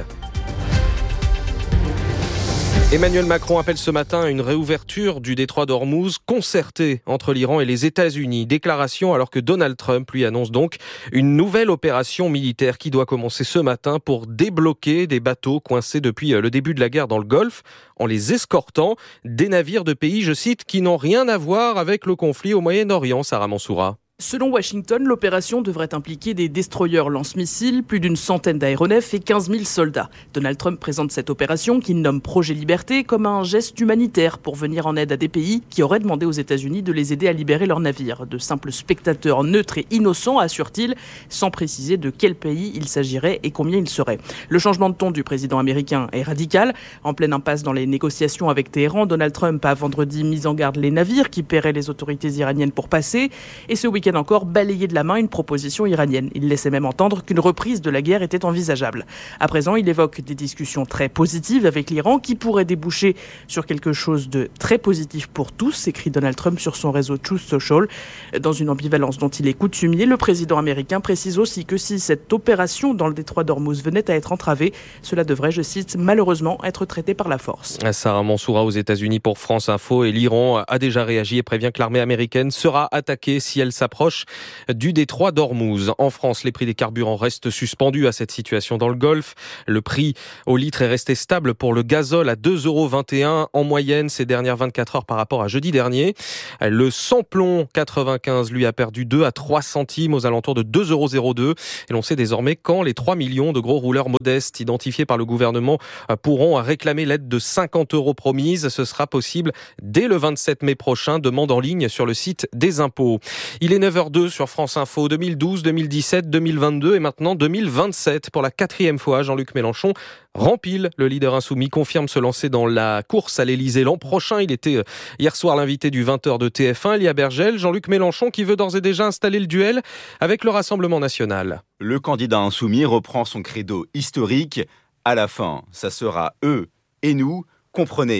Emmanuel Macron appelle ce matin à une réouverture du détroit d'Ormuz concertée entre l'Iran et les États-Unis. Déclaration alors que Donald Trump lui annonce donc une nouvelle opération militaire qui doit commencer ce matin pour débloquer des bateaux coincés depuis le début de la guerre dans le Golfe en les escortant des navires de pays, je cite, qui n'ont rien à voir avec le conflit au Moyen-Orient, Sarah Mansoura. Selon Washington, l'opération devrait impliquer des destroyers lance-missiles, plus d'une centaine d'aéronefs et quinze mille soldats. Donald Trump présente cette opération, qu'il nomme Projet Liberté, comme un geste humanitaire pour venir en aide à des pays qui auraient demandé aux États-Unis de les aider à libérer leurs navires. De simples spectateurs neutres et innocents, assure-t-il, sans préciser de quel pays il s'agirait et combien il serait. Le changement de ton du président américain est radical. En pleine impasse dans les négociations avec Téhéran, Donald Trump a vendredi mis en garde les navires qui paieraient les autorités iraniennes pour passer. Et ce week-end encore balayé de la main une proposition iranienne. Il laissait même entendre qu'une reprise de la guerre était envisageable. À présent, il évoque des discussions très positives avec l'Iran qui pourraient déboucher sur quelque chose de très positif pour tous, écrit Donald Trump sur son réseau Truth Social. Dans une ambivalence dont il est coutumier, le président américain précise aussi que si cette opération dans le détroit d'Ormuz venait à être entravée, cela devrait, je cite, malheureusement être traité par la force. Sarah Mansoura aux États-Unis pour France Info et l'Iran a déjà réagi et prévient que l'armée américaine sera attaquée si elle s'approche du détroit d'Ormuz. En France, les prix des carburants restent suspendus à cette situation dans le Golfe. Le prix au litre est resté stable pour le gazole à deux euros vingt et un en moyenne ces dernières vingt-quatre heures par rapport à jeudi dernier. Le sans-plomb quatre-vingt-quinze, lui, a perdu deux à trois centimes aux alentours de deux euros zéro deux. Et l'on sait désormais quand les trois millions de gros rouleurs modestes identifiés par le gouvernement pourront réclamer l'aide de cinquante euros promise. Ce sera possible dès le vingt-sept mai prochain. Demande en ligne sur le site des impôts. Il est neuf heures deux sur France Info, deux mille douze, deux mille dix-sept, deux mille vingt-deux et maintenant deux mille vingt-sept. Pour la quatrième fois, Jean-Luc Mélenchon rempile. Le leader insoumis confirme se lancer dans la course à l'Élysée l'an prochain. Il était hier soir l'invité du vingt heures de T F un, Elia Bergel. Jean-Luc Mélenchon qui veut d'ores et déjà installer le duel avec le Rassemblement national. Le candidat insoumis reprend son credo historique. À la fin, ça sera eux et nous. Comprenez,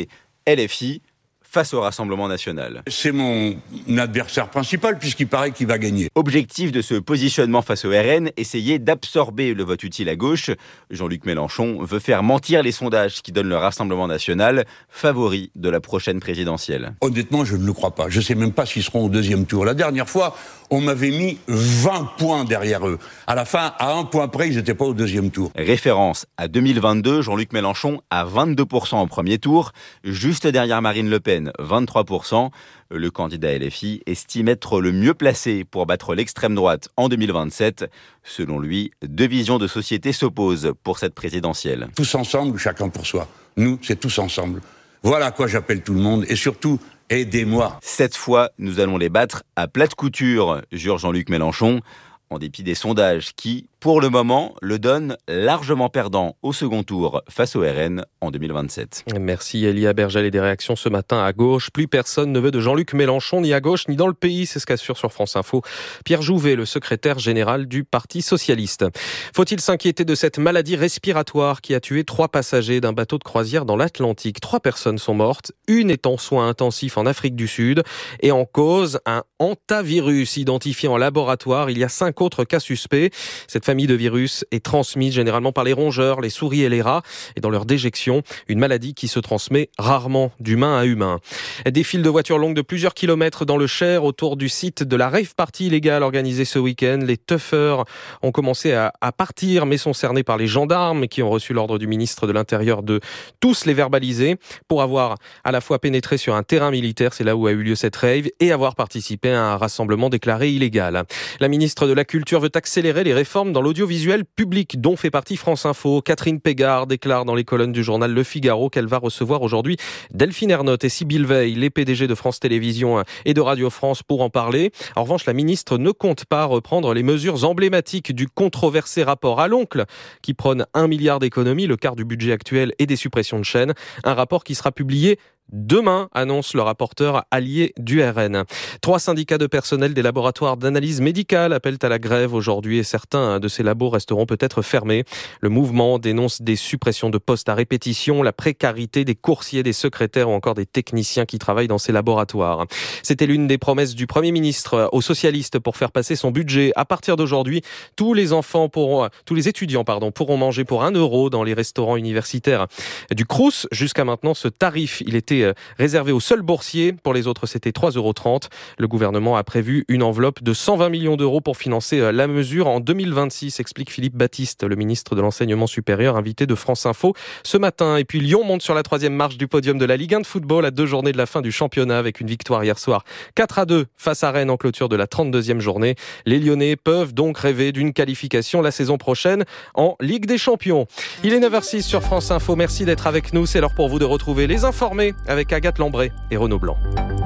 L F I face au Rassemblement national. C'est mon adversaire principal puisqu'il paraît qu'il va gagner. Objectif de ce positionnement face au R N, essayer d'absorber le vote utile à gauche. Jean-Luc Mélenchon veut faire mentir les sondages qui donnent le Rassemblement national favori de la prochaine présidentielle. Honnêtement, je ne le crois pas. Je ne sais même pas s'ils seront au deuxième tour. La dernière fois, on m'avait mis vingt points derrière eux. À la fin, à un point près, ils n'étaient pas au deuxième tour. Référence à deux mille vingt-deux, Jean-Luc Mélenchon à vingt-deux pour cent au premier tour, juste derrière Marine Le Pen, vingt-trois pour cent. Le candidat L F I estime être le mieux placé pour battre l'extrême droite en deux mille vingt-sept. Selon lui, deux visions de société s'opposent pour cette présidentielle. Tous ensemble, chacun pour soi. Nous, c'est tous ensemble. Voilà à quoi j'appelle tout le monde et surtout, aidez-moi. Cette fois, nous allons les battre à plate couture, jure Jean-Luc Mélenchon, en dépit des sondages qui, pour le moment, le donnent largement perdant au second tour face au R N en deux mille vingt-sept. Merci Elia Bergel et des réactions ce matin à gauche. Plus personne ne veut de Jean-Luc Mélenchon, ni à gauche, ni dans le pays, c'est ce qu'assure sur France Info Pierre Jouvet, le secrétaire général du Parti socialiste. Faut-il s'inquiéter de cette maladie respiratoire qui a tué trois passagers d'un bateau de croisière dans l'Atlantique? Trois personnes sont mortes, une est en soins intensifs en Afrique du Sud et en cause un hantavirus identifié en laboratoire. Il y a cinq autres cas suspects. Cette famille de virus est transmise généralement par les rongeurs, les souris et les rats, et dans leur déjection, une maladie qui se transmet rarement d'humain à humain. Des files de voitures longues de plusieurs kilomètres dans le Cher autour du site de la rave party illégale organisée ce week-end. Les tuffers ont commencé à, à partir, mais sont cernés par les gendarmes qui ont reçu l'ordre du ministre de l'Intérieur de tous les verbaliser pour avoir à la fois pénétré sur un terrain militaire, c'est là où a eu lieu cette rave, et avoir participé à un rassemblement déclaré illégal. La ministre de la Culture veut accélérer les réformes dans l'audiovisuel public, dont fait partie France Info. Catherine Pégard déclare dans les colonnes du journal Le Figaro qu'elle va recevoir aujourd'hui Delphine Ernotte et Sybille Veil, les P D G de France Télévisions et de Radio France, pour en parler. En revanche, la ministre ne compte pas reprendre les mesures emblématiques du controversé rapport à l'oncle, qui prône un milliard d'économies, le quart du budget actuel et des suppressions de chaînes. Un rapport qui sera publié demain, annonce le rapporteur allié du R N. Trois syndicats de personnel des laboratoires d'analyse médicale appellent à la grève aujourd'hui et certains de ces labos resteront peut-être fermés. Le mouvement dénonce des suppressions de postes à répétition, la précarité des coursiers, des secrétaires ou encore des techniciens qui travaillent dans ces laboratoires. C'était l'une des promesses du Premier ministre aux socialistes pour faire passer son budget. À partir d'aujourd'hui, tous les enfants pourront, tous les étudiants, pardon, pourront manger pour un euro dans les restaurants universitaires du Crous. Jusqu'à maintenant, ce tarif, il était réservé aux seuls boursiers. Pour les autres, c'était trois euros trente. Le gouvernement a prévu une enveloppe de cent vingt millions d'euros pour financer la mesure en deux mille vingt-six, explique Philippe Baptiste, le ministre de l'Enseignement supérieur, invité de France Info ce matin. Et puis Lyon monte sur la troisième marche du podium de la Ligue un de football à deux journées de la fin du championnat avec une victoire hier soir quatre à deux face à Rennes en clôture de la trente-deuxième journée. Les Lyonnais peuvent donc rêver d'une qualification la saison prochaine en Ligue des Champions. Il est neuf heures six sur France Info. Merci d'être avec nous. C'est l'heure pour vous de retrouver les informés avec Agathe Lambray et Renaud Blanc.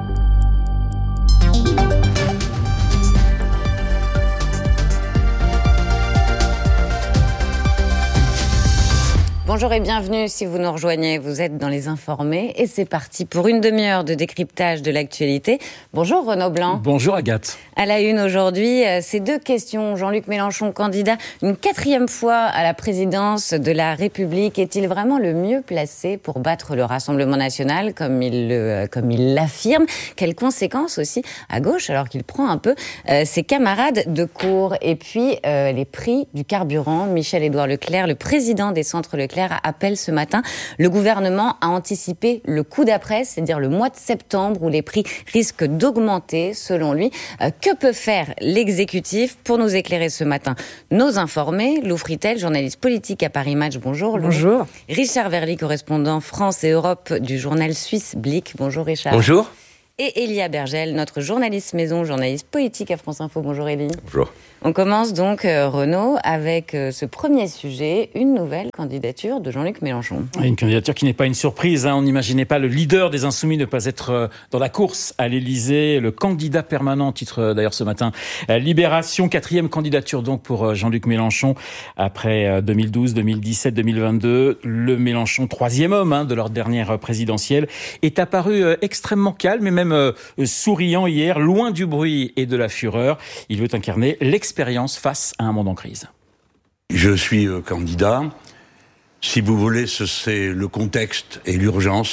Bonjour et bienvenue si vous nous rejoignez, vous êtes dans Les Informés et c'est parti pour une demi-heure de décryptage de l'actualité. Bonjour Renaud Blanc. Bonjour Agathe. À la une aujourd'hui, ces deux questions. Jean-Luc Mélenchon, candidat une quatrième fois à la présidence de la République, est-il vraiment le mieux placé pour battre le Rassemblement national comme il, le, comme il l'affirme? Quelles conséquences aussi à gauche alors qu'il prend un peu euh, ses camarades de cour? Et puis euh, les prix du carburant. Michel-Édouard Leclerc, le président des centres Leclerc, appelle ce matin le gouvernement à anticiper le coup d'après, c'est-à-dire le mois de septembre où les prix risquent d'augmenter selon lui. Euh, que peut faire l'exécutif? Pour nous éclairer ce matin, nos informés, Lou Fritel, journaliste politique à Paris Match. Bonjour Lou. Bonjour. Richard Verly, correspondant France et Europe du journal suisse Blick. Bonjour Richard. Bonjour. Et Elia Bergel, notre journaliste maison, journaliste politique à France Info. Bonjour Elie. Bonjour. On commence donc, euh, Renaud, avec euh, ce premier sujet, une nouvelle candidature de Jean-Luc Mélenchon. Une candidature qui n'est pas une surprise. Hein. On n'imaginait pas le leader des Insoumis ne pas être euh, dans la course à l'Élysée. Le candidat permanent, titre euh, d'ailleurs ce matin, euh, Libération, quatrième candidature donc pour euh, Jean-Luc Mélenchon. Après euh, deux mille douze, deux mille dix-sept, deux mille vingt-deux, le Mélenchon, troisième homme hein, de leur dernière présidentielle, est apparu euh, extrêmement calme et même euh, souriant hier, loin du bruit et de la fureur. Il veut incarner l'expérience face à un monde en crise. Je suis euh, candidat. Si vous voulez, c'est le contexte et l'urgence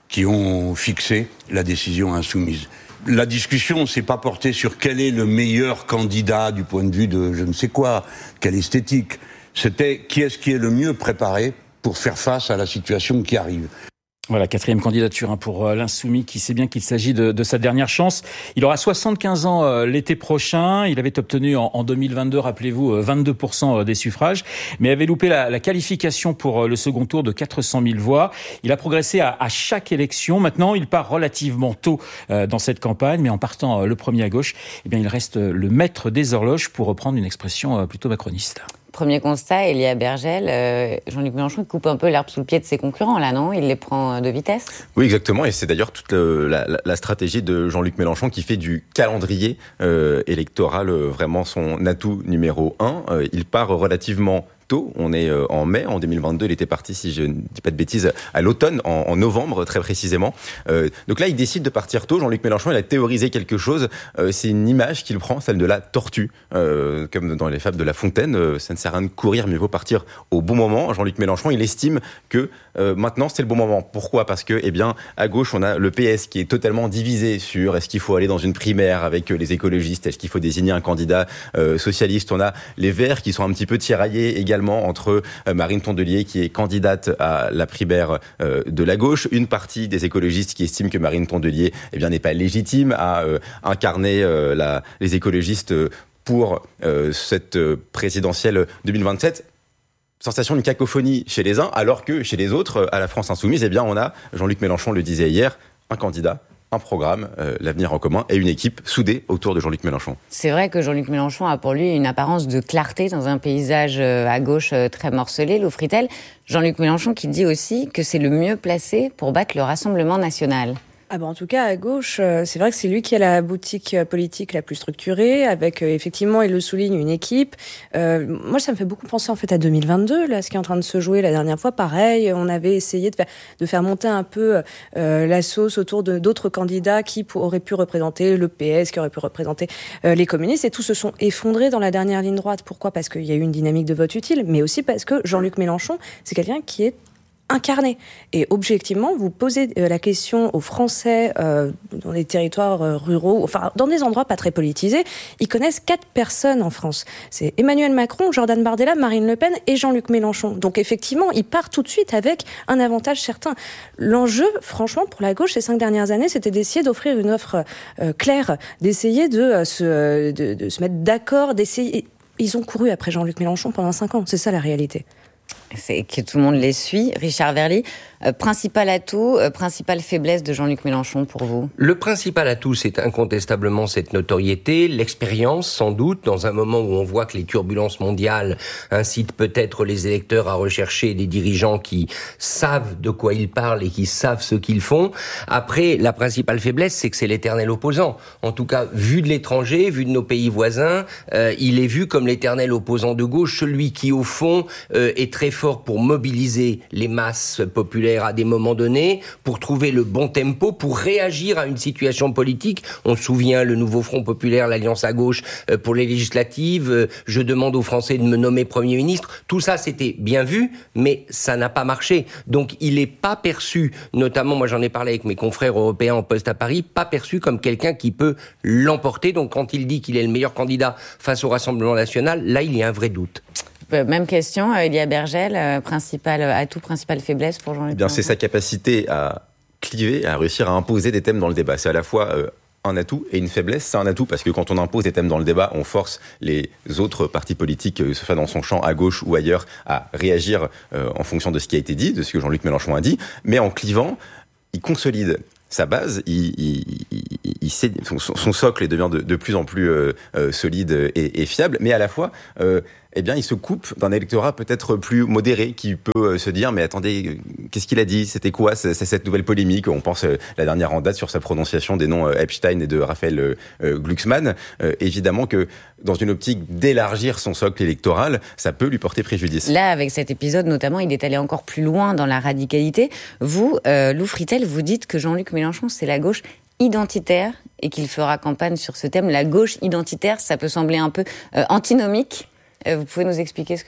qui ont fixé la décision insoumise. La discussion s'est pas portée sur quel est le meilleur candidat du point de vue de je ne sais quoi, quelle esthétique. C'était qui est-ce qui est le mieux préparé pour faire face à la situation qui arrive. Voilà, quatrième candidature hein, pour euh, l'Insoumis qui sait bien qu'il s'agit de, de sa dernière chance. Il aura soixante-quinze ans euh, l'été prochain. Il avait obtenu en, en deux mille vingt-deux, rappelez-vous, euh, vingt-deux pour cent des suffrages, mais avait loupé la, la qualification pour euh, le second tour de quatre cent mille voix. Il a progressé à, à chaque élection. Maintenant, il part relativement tôt euh, dans cette campagne, mais en partant euh, le premier à gauche, eh bien, il reste euh, le maître des horloges, pour reprendre une expression euh, plutôt macroniste. Premier constat, Elia Bergel, euh, Jean-Luc Mélenchon coupe un peu l'herbe sous le pied de ses concurrents, là, non ? Il les prend de vitesse ? Oui, exactement, et c'est d'ailleurs toute le, la, la stratégie de Jean-Luc Mélenchon qui fait du calendrier euh, électoral euh, vraiment son atout numéro un. Euh, il part relativement tôt, on est en mai, en deux mille vingt-deux, il était parti, si je ne dis pas de bêtises, à l'automne, en, en novembre très précisément. Euh, donc là, il décide de partir tôt. Jean-Luc Mélenchon, il a théorisé quelque chose, euh, c'est une image qu'il prend, celle de la tortue, euh, comme dans les fables de La Fontaine, euh, ça ne sert à rien de courir, mais il faut partir au bon moment. Jean-Luc Mélenchon, il estime que euh, maintenant, c'est le bon moment. Pourquoi ? Parce que, eh bien, à gauche, on a le P S qui est totalement divisé sur est-ce qu'il faut aller dans une primaire avec les écologistes, est-ce qu'il faut désigner un candidat euh, socialiste. On a les Verts qui sont un petit peu tiraillés également entre Marine Tondelier qui est candidate à la primaire de la gauche, une partie des écologistes qui estiment que Marine Tondelier eh bien, n'est pas légitime à incarner la, les écologistes pour cette présidentielle deux mille vingt-sept. Sensation d'une cacophonie chez les uns, alors que chez les autres, à la France Insoumise, eh bien, on a, Jean-Luc Mélenchon le disait hier, un candidat, un programme, euh, l'avenir en commun, et une équipe soudée autour de Jean-Luc Mélenchon. C'est vrai que Jean-Luc Mélenchon a pour lui une apparence de clarté dans un paysage euh, à gauche euh, très morcelé, Lou Fritel. Jean-Luc Mélenchon qui dit aussi que c'est le mieux placé pour battre le Rassemblement national. Ah ben en tout cas, à gauche, c'est vrai que c'est lui qui a la boutique politique la plus structurée, avec effectivement, il le souligne, une équipe. Euh, moi, ça me fait beaucoup penser en fait à deux mille vingt-deux, là, ce qui est en train de se jouer la dernière fois. Pareil, on avait essayé de faire, de faire monter un peu euh, la sauce autour de d'autres candidats qui auraient pu représenter le P S, qui auraient pu représenter euh, les communistes, et tous se sont effondrés dans la dernière ligne droite. Pourquoi ? Parce qu'il y a eu une dynamique de vote utile, mais aussi parce que Jean-Luc Mélenchon, c'est quelqu'un qui est incarné. Et objectivement, vous posez la question aux Français euh, dans des territoires euh, ruraux, enfin dans des endroits pas très politisés, ils connaissent quatre personnes en France. C'est Emmanuel Macron, Jordan Bardella, Marine Le Pen et Jean-Luc Mélenchon. Donc effectivement, il part tout de suite avec un avantage certain. L'enjeu, franchement, pour la gauche ces cinq dernières années, c'était d'essayer d'offrir une offre euh, claire, d'essayer de, euh, se, de, de se mettre d'accord, d'essayer... Ils ont couru après Jean-Luc Mélenchon pendant cinq ans, c'est ça la réalité. C'est que tout le monde les suit. Richard Verly, euh, principal atout, euh, principale faiblesse de Jean-Luc Mélenchon pour vous ? Le principal atout, c'est incontestablement cette notoriété, l'expérience sans doute, dans un moment où on voit que les turbulences mondiales incitent peut-être les électeurs à rechercher des dirigeants qui savent de quoi ils parlent et qui savent ce qu'ils font. Après, la principale faiblesse, c'est que c'est l'éternel opposant. En tout cas, vu de l'étranger, vu de nos pays voisins, euh, il est vu comme l'éternel opposant de gauche, celui qui au fond euh, est très fort pour mobiliser les masses populaires à des moments donnés, pour trouver le bon tempo, pour réagir à une situation politique. On se souvient, le nouveau Front populaire, l'Alliance à gauche euh, pour les législatives, euh, je demande aux Français de me nommer Premier ministre. Tout ça, c'était bien vu, mais ça n'a pas marché. Donc, il n'est pas perçu, notamment, moi j'en ai parlé avec mes confrères européens en poste à Paris, pas perçu comme quelqu'un qui peut l'emporter. Donc, quand il dit qu'il est le meilleur candidat face au Rassemblement national, là, il y a un vrai doute. Même question, Elia Bergel, euh, principal atout, principale faiblesse pour Jean-Luc eh bien, Mélenchon. c'est sa capacité à cliver, à réussir à imposer des thèmes dans le débat. C'est à la fois euh, un atout et une faiblesse. C'est un atout parce que quand on impose des thèmes dans le débat, on force les autres partis politiques, que ce soit dans son champ à gauche ou ailleurs, à réagir euh, en fonction de ce qui a été dit, de ce que Jean-Luc Mélenchon a dit. Mais en clivant, il consolide sa base, il, il, il, il sait, son, son socle devient de, de plus en plus euh, euh, solide et, et fiable, mais à la fois, euh, eh bien, il se coupe d'un électorat peut-être plus modéré qui peut se dire, mais attendez, qu'est-ce qu'il a dit ? C'était quoi c'est, c'est cette nouvelle polémique ? On pense euh, la dernière en date sur sa prononciation des noms euh, Epstein et de Raphaël euh, euh, Glucksmann. Euh, évidemment que dans une optique d'élargir son socle électoral, ça peut lui porter préjudice. Là, avec cet épisode notamment, il est allé encore plus loin dans la radicalité. Vous, euh, Lou Fritel, vous dites que Jean-Luc Mélenchon, c'est la gauche identitaire et qu'il fera campagne sur ce thème. La gauche identitaire, ça peut sembler un peu euh, antinomique. Vous pouvez nous expliquer ce que vous voulez dire ?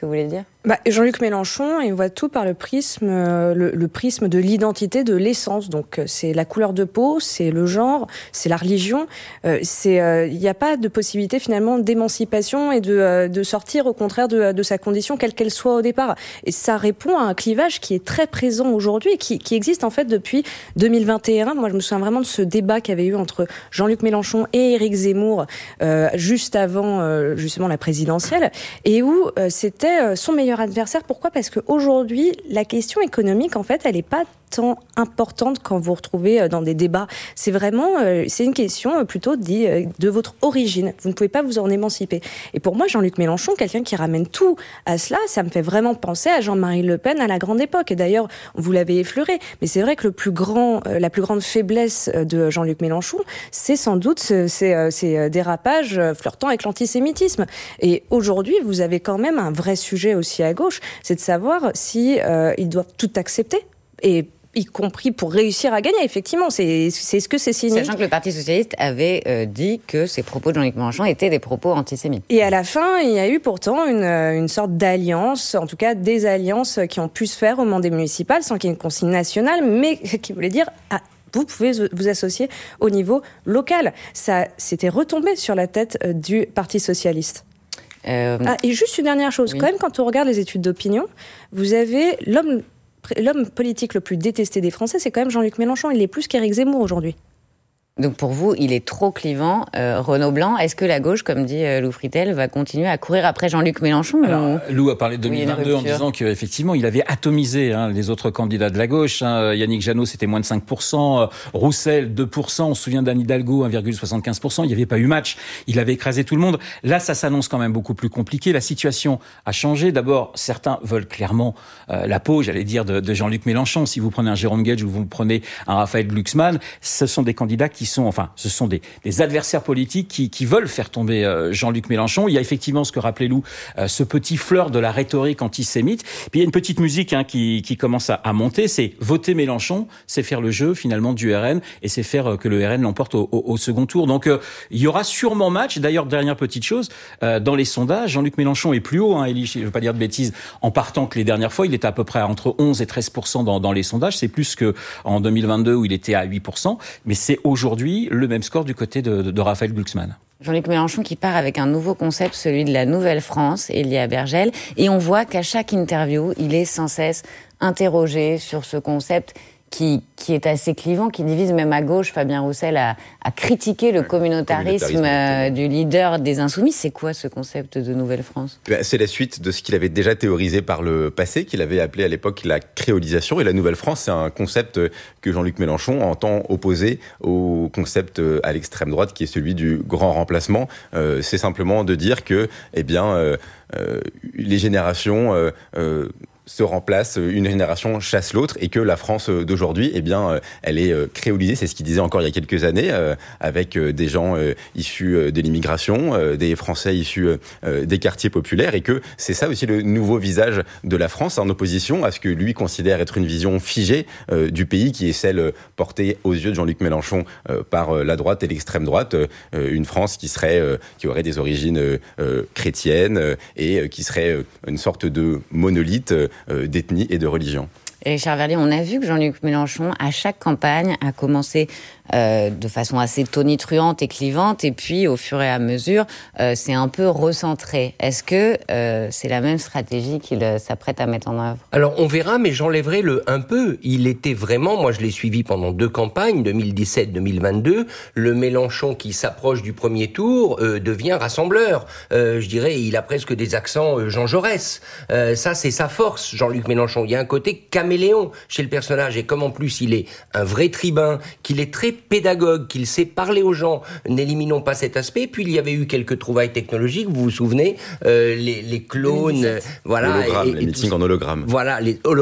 Bah, Jean-Luc Mélenchon, il voit tout par le prisme, euh, le, le prisme de l'identité, de l'essence. Donc, c'est la couleur de peau, c'est le genre, c'est la religion. Euh, c'est, euh, il n'y a pas de possibilité finalement d'émancipation et de, euh, de sortir au contraire de, de sa condition, quelle qu'elle soit au départ. Et ça répond à un clivage qui est très présent aujourd'hui et qui, qui existe en fait depuis deux mille vingt et un. Moi, je me souviens vraiment de ce débat qu'il y avait eu entre Jean-Luc Mélenchon et Éric Zemmour euh, juste avant euh, justement la présidentielle, et où euh, c'était euh, son meilleur adversaire. Pourquoi ? Parce qu'aujourd'hui, la question économique, en fait, elle n'est pas tant importante quand vous retrouvez dans des débats. C'est vraiment, euh, c'est une question plutôt dit, euh, de votre origine. Vous ne pouvez pas vous en émanciper. Et pour moi, Jean-Luc Mélenchon, quelqu'un qui ramène tout à cela, ça me fait vraiment penser à Jean-Marie Le Pen à la grande époque. Et d'ailleurs, vous l'avez effleuré. Mais c'est vrai que le plus grand, euh, la plus grande faiblesse de Jean-Luc Mélenchon, c'est sans doute ces, ces, ces dérapages flirtant avec l'antisémitisme. Et aujourd'hui, vous avez quand même un vrai sujet aussi à gauche, c'est de savoir si euh, ils doivent tout accepter. Et y compris pour réussir à gagner, effectivement. C'est, c'est ce que c'est cynique. Sachant que le Parti Socialiste avait euh, dit que ces propos de Jean-Luc Mélenchon étaient des propos antisémites. Et à la fin, il y a eu pourtant une, une sorte d'alliance, en tout cas des alliances qui ont pu se faire au moment des municipales, sans qu'il y ait une consigne nationale, mais qui voulait dire... Ah, vous pouvez vous associer au niveau local. Ça s'était retombé sur la tête du Parti Socialiste. Euh... Ah, et juste une dernière chose. Oui. Quand même, quand on regarde les études d'opinion, vous avez l'homme... L'homme politique le plus détesté des Français, c'est quand même Jean-Luc Mélenchon. Il est plus qu'Éric Zemmour aujourd'hui. Donc pour vous, il est trop clivant. Euh, Renaud Blanc, est-ce que la gauche, comme dit euh, Lou Fritel, va continuer à courir après Jean-Luc Mélenchon? Alors, ou... Lou a parlé de deux mille vingt-deux oui, en disant qu'effectivement, il avait atomisé hein, les autres candidats de la gauche. Hein. Yannick Janot, c'était moins de cinq pour cent. Euh, Roussel, deux pour cent. On se souvient d'Anne Hidalgo, un virgule soixante-quinze pour cent. Il n'y avait pas eu match. Il avait écrasé tout le monde. Là, ça s'annonce quand même beaucoup plus compliqué. La situation a changé. D'abord, certains veulent clairement euh, la peau, j'allais dire, de, de Jean-Luc Mélenchon. Si vous prenez un Jérôme Guedj ou vous prenez un Raphaël Glucksmann, ce sont des candidats qui sont, enfin, ce sont Des, des adversaires politiques qui, qui veulent faire tomber euh, Jean-Luc Mélenchon. Il y a effectivement ce que rappelait Lou, euh, ce petit fleur de la rhétorique antisémite. Puis il y a une petite musique hein, qui, qui commence à, à monter, c'est voter Mélenchon, c'est faire le jeu finalement du R N et c'est faire euh, que le R N l'emporte au, au, au second tour. Donc euh, il y aura sûrement match. D'ailleurs, dernière petite chose, euh, dans les sondages, Jean-Luc Mélenchon est plus haut, hein, Elie, je ne veux pas dire de bêtises, en partant que les dernières fois, il était à peu près entre onze et treize pour cent dans, dans les sondages. C'est plus qu'en deux mille vingt-deux où il était à huit pour cent. Mais c'est aujourd'hui le même score du côté de, de, de Raphaël Glucksmann. Jean-Luc Mélenchon qui part avec un nouveau concept, celui de la Nouvelle France, Elia Bergel, et on voit qu'à chaque interview, il est sans cesse interrogé sur ce concept qui, qui est assez clivant, qui divise même à gauche. Fabien Roussel a, a critiqué le communautarisme, communautarisme euh, du leader des Insoumis. C'est quoi ce concept de Nouvelle France ? C'est la suite de ce qu'il avait déjà théorisé par le passé, qu'il avait appelé à l'époque la créolisation. Et la Nouvelle France, c'est un concept que Jean-Luc Mélenchon entend opposer au concept à l'extrême droite, qui est celui du grand remplacement. Euh, c'est simplement de dire que, eh bien, euh, euh, les générations... Euh, euh, se remplace, une génération chasse l'autre, et que la France d'aujourd'hui, eh bien, elle est créolisée. C'est ce qu'il disait encore il y a quelques années, euh, avec des gens euh, issus de l'immigration, euh, des Français issus euh, des quartiers populaires, et que c'est ça aussi le nouveau visage de la France, en opposition à ce que lui considère être une vision figée euh, du pays, qui est celle portée aux yeux de Jean-Luc Mélenchon euh, par la droite et l'extrême droite, euh, une France qui serait, euh, qui aurait des origines euh, chrétiennes euh, et euh, qui serait euh, une sorte de monolithe euh, d'ethnie et de religion. Et Richard Verlier, on a vu que Jean-Luc Mélenchon, à chaque campagne, a commencé euh, de façon assez tonitruante et clivante, et puis au fur et à mesure, euh, c'est un peu recentré. Est-ce que euh, c'est la même stratégie qu'il euh, s'apprête à mettre en œuvre ? Alors on verra, mais j'enlèverai le un peu. Il était vraiment, moi je l'ai suivi pendant deux campagnes, deux mille dix-sept deux mille vingt-deux, le Mélenchon qui s'approche du premier tour euh, devient rassembleur. Euh, je dirais, il a presque des accents euh, Jean Jaurès. Euh, ça c'est sa force, Jean-Luc Mélenchon. Il y a un côté caméléon chez le personnage, et comme en plus il est un vrai tribun, qu'il est très pédagogue, qu'il sait parler aux gens, n'éliminons pas cet aspect. Puis il y avait eu quelques trouvailles technologiques, vous vous souvenez, euh, les, les clowns, euh, voilà, hologramme, et, et les meetings en hologramme. Voilà, les hologrammes.